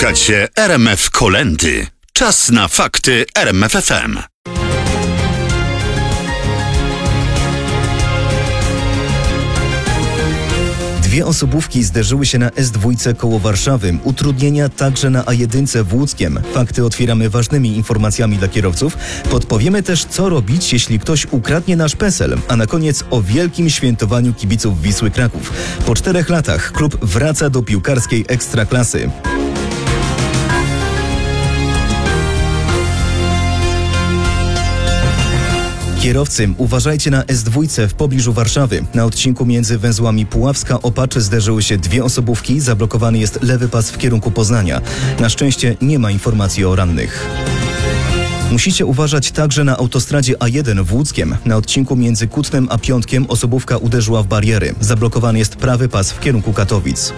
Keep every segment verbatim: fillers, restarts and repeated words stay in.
Słuchacie R M F Kolendy. Czas na fakty R M F F M. Dwie osobówki zderzyły się na S dwa koło Warszawy. Utrudnienia także na A jeden w Łódzkiem. Fakty otwieramy ważnymi informacjami dla kierowców. Podpowiemy też, co robić, jeśli ktoś ukradnie nasz PESEL. A na koniec o wielkim świętowaniu kibiców Wisły Kraków. Po czterech latach klub wraca do piłkarskiej ekstraklasy. Kierowcy, uważajcie na S dwa w pobliżu Warszawy. Na odcinku między węzłami Puławska-Opacz zderzyły się dwie osobówki. Zablokowany jest lewy pas w kierunku Poznania. Na szczęście nie ma informacji o rannych. Musicie uważać także na autostradzie A jeden w Łódzkiem. Na odcinku między Kutnem a Piątkiem osobówka uderzyła w bariery. Zablokowany jest prawy pas w kierunku Katowic.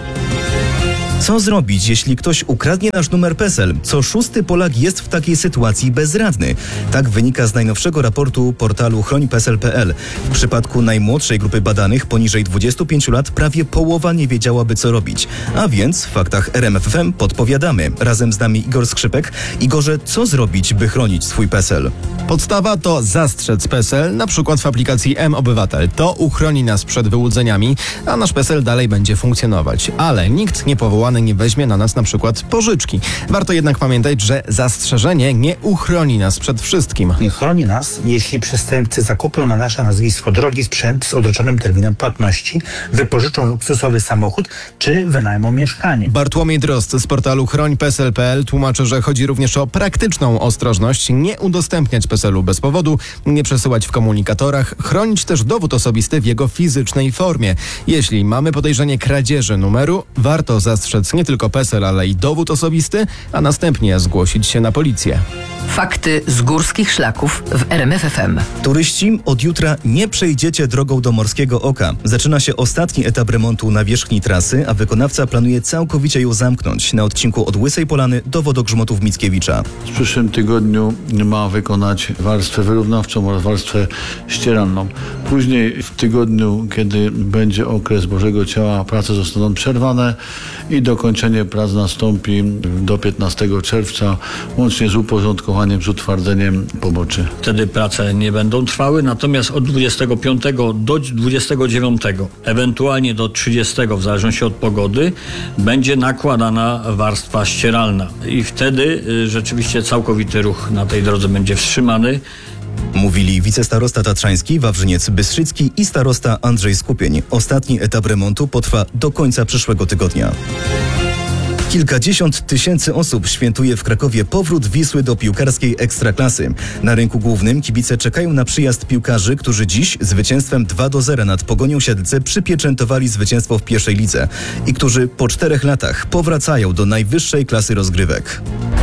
Co zrobić, jeśli ktoś ukradnie nasz numer PESEL? Co szósty Polak jest w takiej sytuacji bezradny. Tak wynika z najnowszego raportu portalu chroń pesel kropka p l. W przypadku najmłodszej grupy badanych poniżej dwudziestu pięciu lat prawie połowa nie wiedziałaby, co robić. A więc w faktach R M F F M podpowiadamy. Razem z nami Igor Skrzypek. Igorze, co zrobić, by chronić swój PESEL? Podstawa to zastrzec PESEL, na przykład w aplikacji M-Obywatel. To uchroni nas przed wyłudzeniami, a nasz PESEL dalej będzie funkcjonować. Ale nikt niepowołany nie weźmie na nas na przykład pożyczki. Warto jednak pamiętać, że zastrzeżenie nie uchroni nas przed wszystkim. Nie chroni nas, jeśli przestępcy zakupią na nasze nazwisko drogi sprzęt z odroczonym terminem płatności, wypożyczą luksusowy samochód czy wynajmą mieszkanie. Bartłomiej Drozd z portalu chroń pesel kropka p l tłumaczy, że chodzi również o praktyczną ostrożność, nie udostępniać PESEL-u bez powodu, nie przesyłać w komunikatorach, chronić też dowód osobisty w jego fizycznej formie. Jeśli mamy podejrzenie kradzieży numeru, warto zastrzec nie tylko PESEL, ale i dowód osobisty, a następnie zgłosić się na policję. Fakty z górskich szlaków w R M F F M. Turyści, od jutra nie przejdziecie drogą do Morskiego Oka. Zaczyna się ostatni etap remontu nawierzchni trasy, a wykonawca planuje całkowicie ją zamknąć na odcinku od Łysej Polany do wodogrzmotów Mickiewicza. W przyszłym tygodniu ma wykonać warstwę wyrównawczą oraz warstwę ścieralną. Później w tygodniu, kiedy będzie okres Bożego Ciała, prace zostaną przerwane i dokończenie prac nastąpi do piętnastego czerwca, łącznie z uporządkowaniem, z utwardzeniem poboczy. Wtedy prace nie będą trwały, natomiast od dwudziestego piątego do dwudziestego dziewiątego, ewentualnie do trzydziestego, w zależności od pogody, będzie nakładana warstwa ścieralna. I wtedy y, rzeczywiście całkowity ruch na tej drodze będzie wstrzymany. Mówili wicestarosta tatrzański Wawrzyniec Bystrzycki i starosta Andrzej Skupień. Ostatni etap remontu potrwa do końca przyszłego tygodnia. Kilkadziesiąt tysięcy osób świętuje w Krakowie powrót Wisły do piłkarskiej ekstraklasy. Na rynku głównym kibice czekają na przyjazd piłkarzy, którzy dziś zwycięstwem dwa do zera nad Pogonią Siedlce przypieczętowali zwycięstwo w pierwszej lidze i którzy po czterech latach powracają do najwyższej klasy rozgrywek.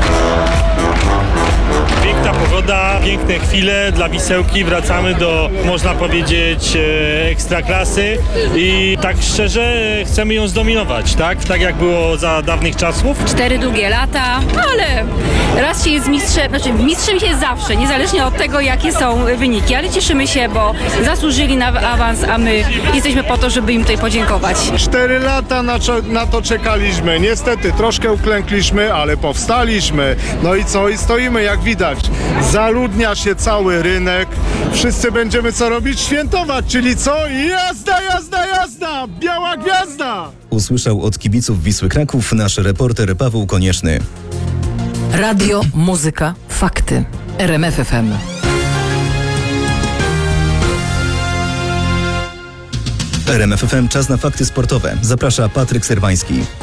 Piękna pogoda, piękne chwile dla Wisełki. Wracamy do, można powiedzieć, ekstraklasy i tak szczerze chcemy ją zdominować, tak? Tak jak było za dawnych czasów. Cztery długie lata, ale raz się jest mistrzem, znaczy mistrzem się jest zawsze, niezależnie od tego, jakie są wyniki, ale cieszymy się, bo zasłużyli na awans, a my jesteśmy po to, żeby im tutaj podziękować. Cztery lata na, na to czekaliśmy. Niestety troszkę uklękliśmy, ale powstaliśmy. No i co? I stoimy, jak widać. Zaludnia się cały rynek. Wszyscy będziemy co robić? Świętować, czyli co? Jazda, jazda, jazda! Biała gwiazda! Usłyszał od kibiców Wisły Kraków nasz reporter Paweł Konieczny. Radio, muzyka, fakty. R M F F M. R M F F M, czas na fakty sportowe. Zaprasza Patryk Serwański.